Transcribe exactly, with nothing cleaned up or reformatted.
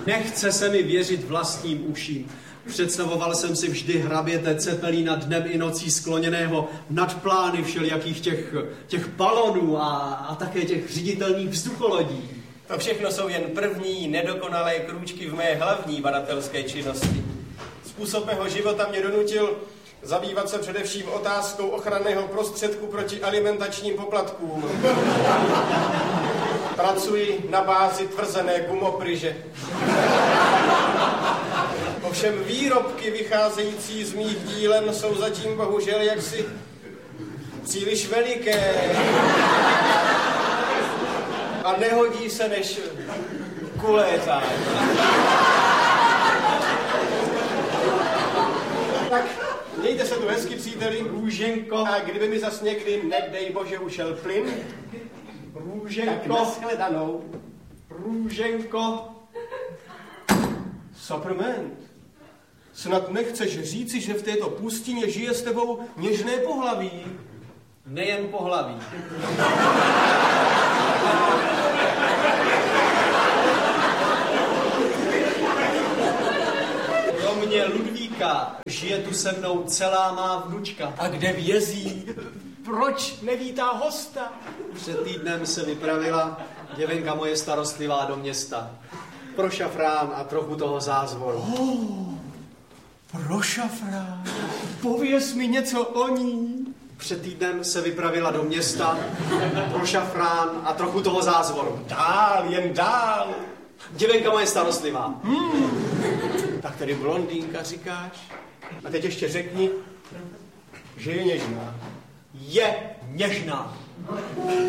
Nechce se mi věřit vlastním uším. Představoval jsem si vždy hraběte Cepelína dnem i nocí skloněného nad plány všelijakých těch, těch balonů a, a také těch ředitelných vzducholodí. To všechno jsou jen první nedokonalé krůčky v mé hlavní badatelské činnosti. Způsob mého života mě donutil zabývat se především otázkou ochranného prostředku proti alimentačním poplatkům. Pracuji na bázi tvrzené gumopryže. Ovšem výrobky vycházející z mých dílen jsou zatím bohužel jaksi příliš veliké a nehodí se než kulétání. Tak mějte se tu hezky, příteli. Růženko. A kdyby mi zas někdy, nedej bože, ušel plyn, Růženko. tak nashledanou. Růženko. Saprament. Snad nechceš říci, že v této pustině žije s tebou něžné pohlaví. Nejen pohlaví. Kromě Ludvíka žije tu se mnou celá má vnučka. A kde vězí? Proč nevítá hosta? Před týdnem se vypravila děvenka moje starostlivá do města. Pro šafrán a trochu toho zázvoru. Oh, pro šafrán. Pověz mi něco o ní. Před týdnem se vypravila do města pro šafrán a trochu toho zázvoru. Dál, jen dál. Děvenka moje starostlivá. Hmm. Tak tedy blondýnka říkáš? A teď ještě řekni, že je něžná. Je něžná.